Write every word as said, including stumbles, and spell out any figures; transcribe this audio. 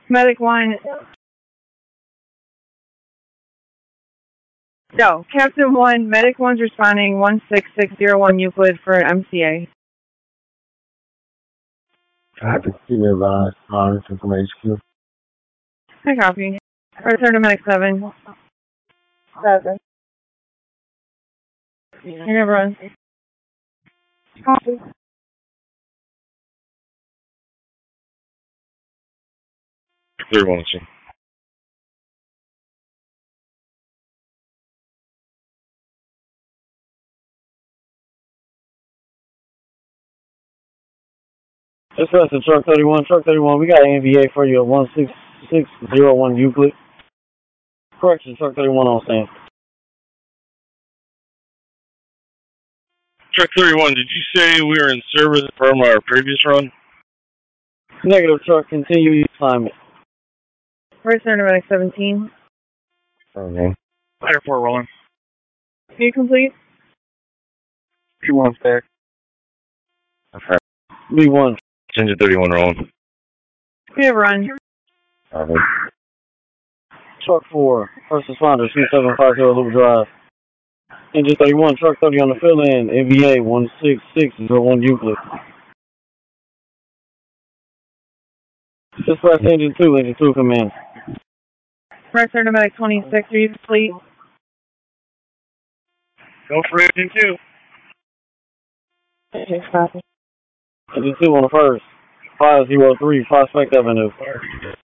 Medic one. No, Captain one, Medic one's responding one six six zero one Euclid for an M C A. I have to see the advice, monitoring from H Q. I copy. Return to Medic seven. Seven. You're gonna run. Copy. Clear one, sir. Dispatch to truck thirty-one. Truck thirty-one, we got an N V A for you at one six six zero one Euclid. Correction, truck thirty-one on stand. Truck thirty-one, did you say we were in service from our previous run? Negative, truck, continue your assignment. Return to Medic seventeen. Okay. Fire four rolling. You complete? Two one back. Okay. B one. Engine thirty-one rolling. We have run. Okay. Truck four, first responder, C seven five zero Loop Drive. Engine thirty-one, truck thirty on the fill in, N V A one six six zero one Euclid. Dispatch engine two, engine two command. Return to Medic twenty-six. Are you complete? Go for engine two. Okay, copy. Engine two on the first, five zero three Prospect Avenue.